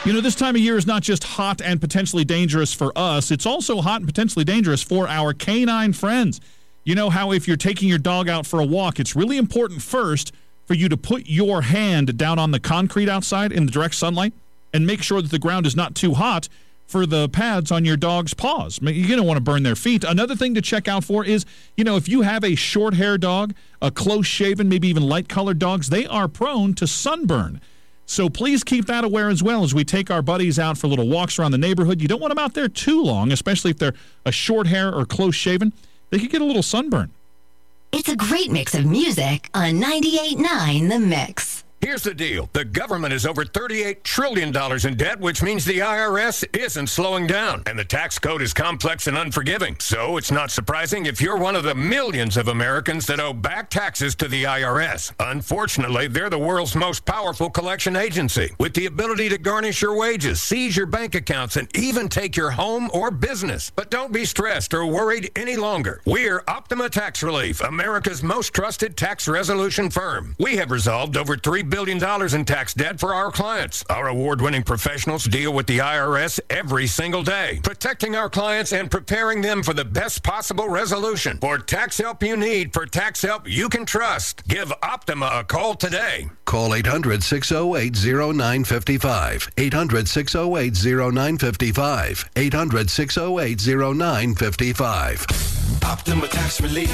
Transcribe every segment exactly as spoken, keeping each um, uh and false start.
You know, this time of year is not just hot and potentially dangerous for us. It's also hot and potentially dangerous for our canine friends. You know how if you're taking your dog out for a walk, it's really important first for you to put your hand down on the concrete outside in the direct sunlight and make sure that the ground is not too hot for the pads on your dog's paws. You're going to want to burn their feet. Another thing to check out for is, you know, if you have a short-haired dog, a close-shaven, maybe even light-colored dogs, they are prone to sunburn. So please keep that aware as well as we take our buddies out for little walks around the neighborhood. You don't want them out there too long, especially if they're a short hair or close-shaven. They could get a little sunburn. It's a great mix of music on ninety-eight point nine The Mix. Here's the deal. The government is over thirty-eight trillion dollars in debt, which means the I R S isn't slowing down. And the tax code is complex and unforgiving. So it's not surprising if you're one of the millions of Americans that owe back taxes to the I R S. Unfortunately, they're the world's most powerful collection agency, with the ability to garnish your wages, seize your bank accounts, and even take your home or business. But don't be stressed or worried any longer. We're Optima Tax Relief, America's most trusted tax resolution firm. We have resolved over three billion dollars in tax debt for our clients. Our award-winning professionals deal with the I R S every single day, protecting our clients and preparing them for the best possible resolution. For tax help you need, for tax help you can trust, give Optima a call today. Call eight hundred, six oh eight, oh nine five five. eight hundred, six oh eight, oh nine five five. eight hundred, six oh eight, oh nine five five. Optima Tax Relief.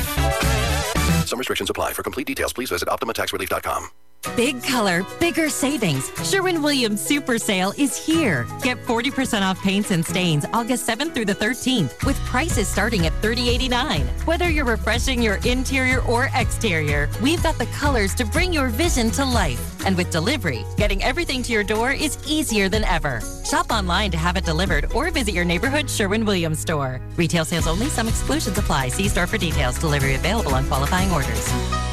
Some restrictions apply. For complete details, please visit optima tax relief dot com. Big color, bigger savings. Sherwin-Williams Super Sale is here. Get forty percent off paints and stains August seventh through the thirteenth with prices starting at thirty eighty-nine. Whether you're refreshing your interior or exterior, we've got the colors to bring your vision to life. And with delivery, getting everything to your door is easier than ever. Shop online to have it delivered or visit your neighborhood Sherwin-Williams store. Retail sales only. Some exclusions apply. See store for details. Delivery available on qualifying orders.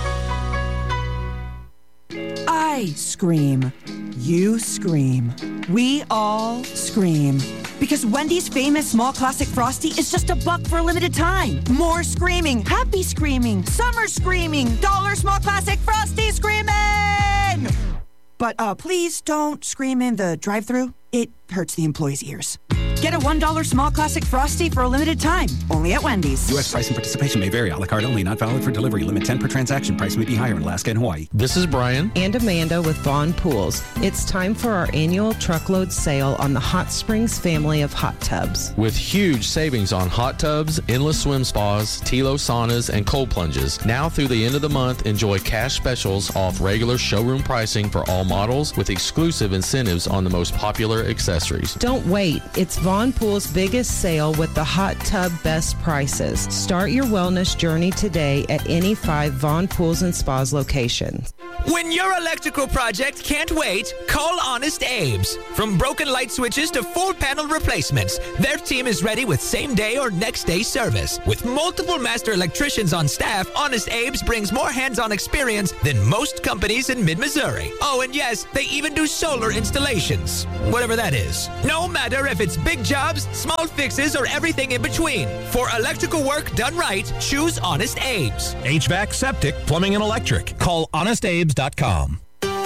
I scream. You scream. We all scream. Because Wendy's famous small classic Frosty is just a buck for a limited time. More screaming, happy screaming, summer screaming, dollar small classic Frosty screaming! But uh, please don't scream in the drive-thru. It hurts the employees' ears. Get a one dollar small classic Frosty for a limited time. Only at Wendy's. U S price and participation may vary. A la carte only. Not valid for delivery. Limit ten per transaction. Price may be higher in Alaska and Hawaii. This is Brian. And Amanda with Vaughn Pools. It's time for our annual truckload sale on the Hot Springs family of hot tubs. With huge savings on hot tubs, endless swim spas, Tilo saunas, and cold plunges. Now through the end of the month, enjoy cash specials off regular showroom pricing for all models with exclusive incentives on the most popular accessories. Don't wait. It's Vaughn Pool's biggest sale with the hot tub best prices. Start your wellness journey today at any five Vaughn Pools and Spas locations. When your electrical project can't wait, call Honest Abe's. From broken light switches to full panel replacements, their team is ready with same-day or next-day service. With multiple master electricians on staff, Honest Abe's brings more hands-on experience than most companies in mid-Missouri. Oh, and yes, they even do solar installations. Whatever that is. No matter if it's big jobs, small fixes, or everything in between. For electrical work done right, choose Honest Abe's. H V A C, septic, plumbing, and electric. Call honest abes dot com.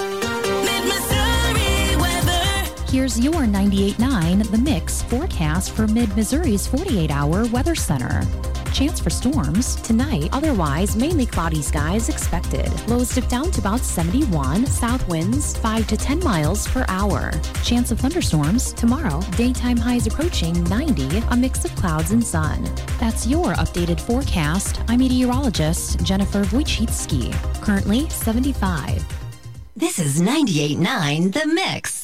Here's your ninety-eight point nine The Mix forecast for Mid-Missouri's forty-eight hour weather center. Chance for storms tonight, otherwise mainly cloudy skies expected. Lows dip down to about seventy-one, south winds five to ten miles per hour. Chance of thunderstorms tomorrow, daytime highs approaching ninety, a mix of clouds and sun. That's your updated forecast. I'm meteorologist Jennifer Wojcicki. Currently seventy-five. This is ninety-eight point nine The Mix.